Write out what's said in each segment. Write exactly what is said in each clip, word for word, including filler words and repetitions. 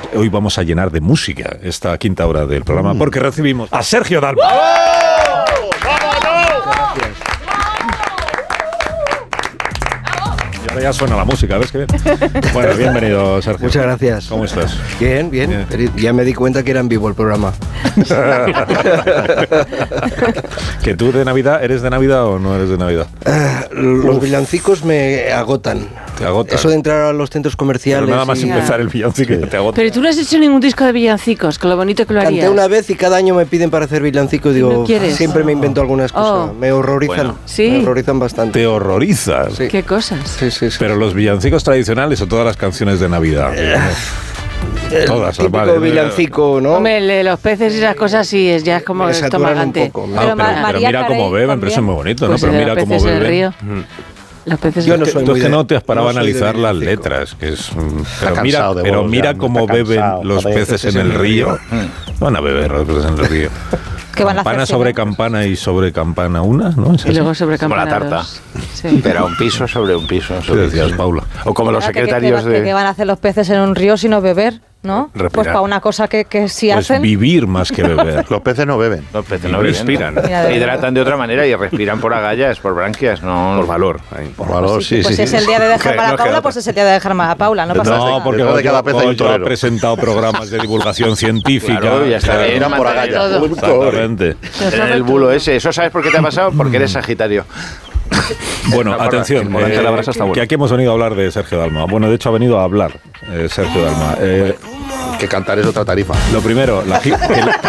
hoy vamos a llenar de música esta quinta hora del programa, mm. porque recibimos a Sergio Dalma. ¡Oh! Y ahora ya suena la música, ¿ves qué bien? Bueno, bienvenido, Sergio. Muchas gracias. ¿Cómo estás? Bien, bien, bien. Ya me di cuenta que era en vivo el programa. ¿Que tú de Navidad, eres de Navidad o no eres de Navidad? Uh, los Uf. villancicos me agotan. Te agotan. Eso de entrar a los centros comerciales. Pero nada más y... empezar el villancico sí. te agota. Pero tú no has hecho ningún disco de villancicos, con lo bonito que lo harías. Canté una vez y cada año me piden para hacer villancicos. Digo, ¿No siempre me invento alguna excusa. Oh. Me horrorizan. Bueno. ¿Sí? Me horrorizan bastante. ¿Te horrorizas? Sí. ¿Qué cosas? Sí, sí, sí. Pero los villancicos tradicionales o todas las canciones de Navidad. El todas, típico vale, villancico, ¿no? Hombre, el de los peces y esas cosas sí, es ya es como estomagante. Pero, pero, pero mira cómo beben, pero eso es muy bonito, ¿no? Pues pero mira cómo beben. Los peces Yo no soy Entonces que no te has parado no a analizar las letras, que es pero mira, pero mira cómo beben los peces en el río. Van a beber los peces en el río. Campana sobre campana y sobre campana una, ¿no? Y luego sobre campana como la tarta. Dos. Sí. Pero un piso sobre un piso. Sobre decías, piso. Paula. O como los secretarios que, que, de... ¿Qué van a hacer los peces en un río sino beber? ¿No? Respirar. Pues para una cosa que, que sí pues hacen. Vivir más que beber. Los peces no beben. Los peces no respiran. Se hidratan de otra manera y respiran por agallas, por branquias, no por valor. Ahí. Por valor, sí, sí. Pues sí, si es sí. el día de dejar mal a No Paula, queda pues es el día de dejar mal a Paula. No pasa nada. No, porque de cada pez hay un yo he torero. presentado programas de divulgación científica. Claro, ya está bien. Eran por agallas. Exactamente. En el bulo ese. ¿Eso sabes por qué te ha pasado? Porque eres Sagitario. Bueno, atención, eh, de la brasa está bueno. que aquí hemos venido a hablar de Sergio Dalma. Bueno, de hecho ha venido a hablar eh, Sergio Dalma. Eh, que cantar es otra tarifa. Lo primero, la que la...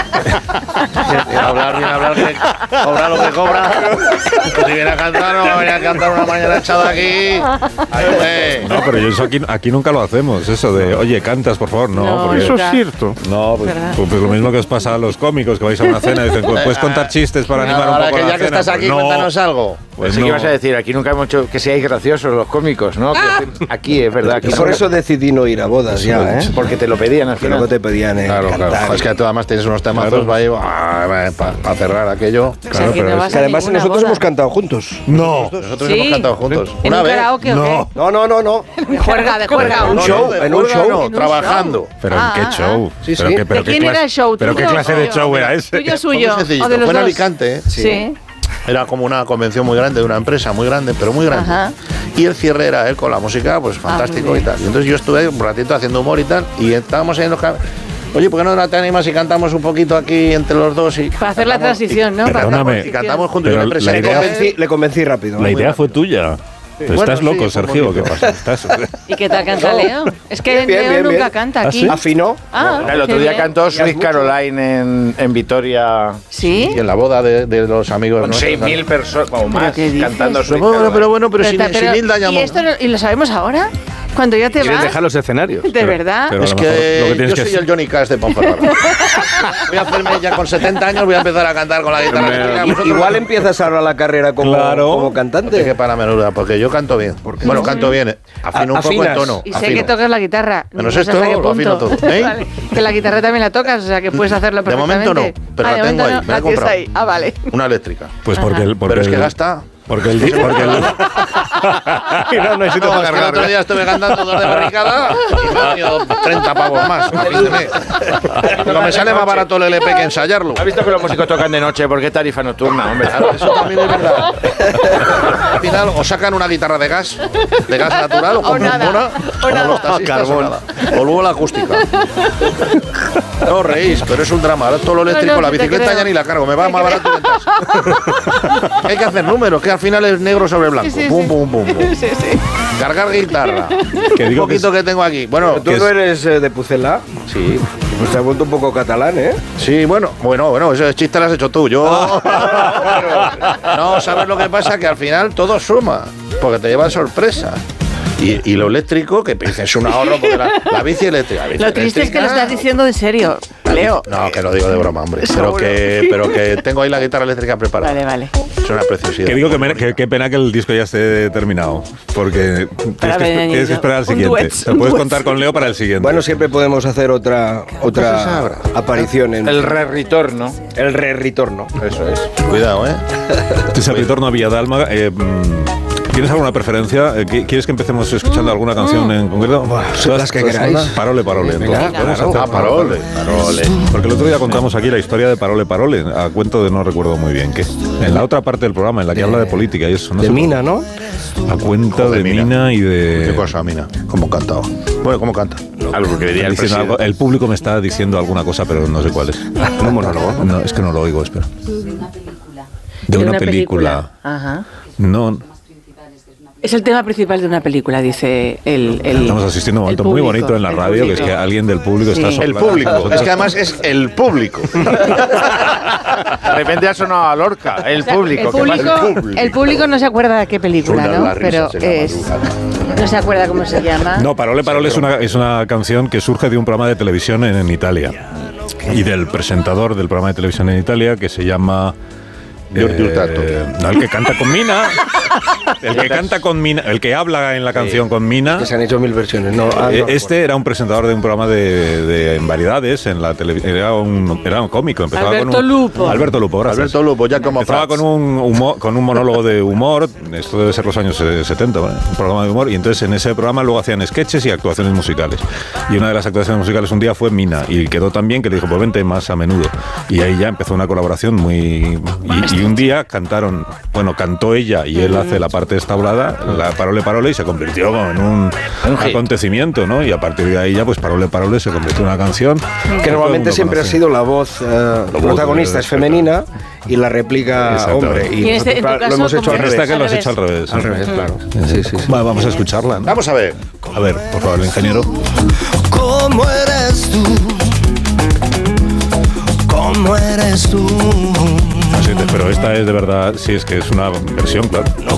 hablar, viene a hablar que cobra lo que cobra. Pues si viene a cantar, no va a venir a cantar una mañana echada aquí. Ay, no, pero yo eso aquí, aquí nunca lo hacemos, eso de, oye, cantas, por favor, no. No, porque, eso es cierto. No, pues, pues, pues lo mismo que os pasa a los cómicos, que vais a una cena y dicen, ¿puedes contar chistes para no, animar un ahora poco que la ya que cena? estás aquí, pues no. cuéntanos algo. Pues Pensé no. que ibas a decir, aquí nunca hemos hecho que seáis graciosos los cómicos, ¿no? Que aquí es verdad. Aquí Por no. eso decidí no ir a bodas ya, ¿eh? Porque te lo pedían al Que final. luego te pedían eh, Claro, cantar. claro. Es que tú además tienes unos temazos para pa cerrar aquello. O sea, Claro, que no pero vas es Que a además ninguna nosotros boda. hemos cantado juntos. No. nosotros ¿Sí? hemos cantado juntos. ¿En Una un vez. karaoke o No. No, no, no, no. qué? De juerga, de juerga. un No, show, no, de en un juerga show. no, En un trabajando. ¿Pero Ah, en qué show? sí, ¿Pero sí. qué, pero ¿De qué quién clase, era el show? ¿Pero qué ¿Tuyo clase o de yo? show era ese? ¿Tuyo o Fue muy suyo? sencillito. ¿O de los Fue en dos? Alicante, ¿eh? Sí. Era como una convención muy grande de una empresa muy grande, pero muy grande. Ajá. Y el cierre era él con la música, pues fantástico muy y tal. Y entonces yo estuve un ratito haciendo humor y tal, y estábamos ahí en los cam- Oye, ¿por qué no te animas y cantamos un poquito aquí entre los dos? Y Para hacer la cantamos- transición, ¿no? Para Perdóname. hacer Y la cantamos transición. juntos. Pero Yo me la presenté Le idea- convencí, le convencí rápido. La idea fue tuya. Pero Bueno, estás sí, loco, un Sergio, ¿qué poquito. pasa? Estás... ¿Y qué tal canta Leo? Es que Bien, Leo bien, nunca bien. canta ¿Ah, aquí. sí? ¿Afinó? Ah, El otro qué día bien. cantó Ya es Sweet mucho. Caroline en, en Vitoria. ¿Sí? Y en la boda de, de los amigos. Con nuestros, seis mil personas o más qué dices? cantando Sweet Pero bueno, Caroline. pero bueno, pero, Pero sin, ta- pero- sin Hilda ¿Y, llamó. esto lo, ¿Y lo sabemos ahora? Cuando ya te ¿Quieres vas. dejar los escenarios? ¿De verdad? pero- Es a lo mejor lo que que tienes yo que soy hacer- el Johnny Cash de Ponferrada. Voy a hacerme ya con setenta años, voy a empezar a cantar con la guitarra eléctrica. I- Vosotros- Igual empiezas ahora la carrera como, Claro. como De cantante. que para menuda, porque yo canto bien. Bueno, canto bien. eh. Afino un poco en Afinas. tono. Y sé afino. que tocas la guitarra. Menos No sé esto, hasta qué lo afino punto. todo. ¿Eh? Vale. Que la guitarra también la tocas, o sea que puedes hacerlo De perfectamente. momento no, pero Ah, la de tengo momento ahí, no, me la he la tienes comprado. ahí. Ah, vale. Una eléctrica. Pues porque el... Porque Pero es que el- gasta. Porque el... Porque el Y no necesito no, pagar. El otro día estuve cantando dos de barricada y me han venido treinta pavos más. Pero me sale más barato el L P que ensayarlo. ¿Has visto que los músicos tocan de noche? ¿Por qué tarifa nocturna, hombre? Claro, eso también es verdad. Al final o sacan una guitarra de gas, de gas natural, o como nada, una, o como nada. los taxistas, Carbón. o nada. O luego la acústica. No os reís, pero es un drama. Ahora todo lo eléctrico, No, no, la sí te bicicleta creo. ya ni la cargo, me va más barato que ventas. Hay que hacer números, que al final es negro sobre blanco. Sí, sí, Pum, sí. pum, pum, pum. Sí, sí. Cargar guitarra. Que Un digo que poquito es- que tengo aquí. Bueno, ¿Tú que no es- eres eh, de Pucela? sí. Pues te has vuelto un poco catalán, ¿eh? Sí, bueno, bueno, bueno, ese chiste lo has hecho tú. Yo. No, ¿sabes lo que pasa? Que al final todo suma, porque te lleva sorpresa. Y, y lo eléctrico, que es un ahorro, porque la, la bici eléctrica. la bici Lo triste es que lo eléctrica- estás diciendo en serio, Leo. No, que lo digo de broma, hombre. Pero Seguro. que, pero que tengo ahí la guitarra eléctrica preparada. Vale, vale. Es una preciosidad. Que digo que, me- que- qué pena que el disco ya esté terminado, porque tienes que, ver, esper- tienes que esperar al un siguiente. duet, Te un puedes duet. contar con Leo para el siguiente. Bueno, siempre podemos hacer otra otra aparición en El re-retorno. el re-retorno. Eso es. Cuidado, ¿eh? Este es el retorno a Villadalma. Eh, mm, ¿Tienes alguna preferencia? ¿Quieres que empecemos escuchando alguna canción en concreto? Las que queráis. Parole, parole. Venga, claro. Ah, parole, parole. Porque el otro día contamos aquí la historia de Parole, parole, a cuento de no recuerdo muy bien qué. En la otra parte del programa, en la que de, habla de política y eso. No de Mina, ¿no? A cuenta de, de Mina. Mina y de... ¿Qué cosa, Mina? ¿Cómo cantaba? Bueno, ¿cómo canta? No, algo que diría el algo, el público me está diciendo alguna cosa, pero no sé cuál es. ¿Un monólogo? No, es que no lo oigo, espera. De una película. De, de una, una película. película. Ajá. No... Es el tema principal de una pelíula, dice el, el Estamos asistiendo a un momento muy bonito en la radio, que es que alguien del público sí. está soplando. El público, es que además es el público. De repente ha sonado a Lorca, el, o sea, público, el público. El público. El público no se acuerda de qué película, ¿no? Pero es, no se acuerda cómo se llama. No, Parole, parole es una, es una canción que surge de un programa de televisión en, en Italia. Y del presentador del programa de televisión en Italia, que se llama... Eh, no, el que canta con Mina. El que canta con Mina, el que habla en la canción sí. con Mina. Que se han hecho mil versiones. No, ah, no, este era un presentador de un programa de, de en variedades en la televisión. Era un, era un cómico. Empezaba Alberto con un, Lupo. Alberto Lupo. Gracias. Alberto Lupo, ya como empezaba con un humor, con un monólogo de humor. Esto debe ser los años setenta, ¿vale? Un programa de humor. Y entonces en ese programa luego hacían sketches y actuaciones musicales. Y una de las actuaciones musicales un día fue Mina y quedó tan bien que le dijo, pues vente más a menudo. Y ahí ya empezó una colaboración muy y, y un día cantaron. Bueno, cantó ella y él hace la parte establada, la Parole, parole, y se convirtió en un, un acontecimiento, ¿no? Y a partir de ahí ya, pues Parole, parole se convirtió en una canción que normalmente siempre conoce. Ha sido la voz uh, protagonista es femenina y la réplica hombre. Y este, nosotros caso, lo hemos hecho al revés. Esta que lo has hecho al revés. Al revés, claro. Sí, sí, sí. Va, vamos a escucharla, ¿no? Vamos a ver. A ver, por favor, el ingeniero. ¿Cómo eres tú? ¿Cómo eres tú? Así es, pero esta es de verdad, sí, es que es una versión, claro.